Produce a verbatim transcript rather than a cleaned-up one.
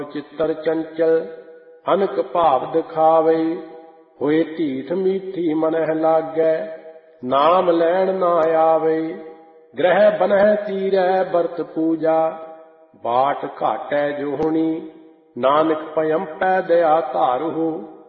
चित्तर चंचल अनक भाव दिखावे, होए ढीठ मीठी मनह लागै, नाम लैण ना आवे। ग्रह बनह चीरै बरत पूजा, बाट घाटै जोहनी, नानक पयम पै दया धारहु।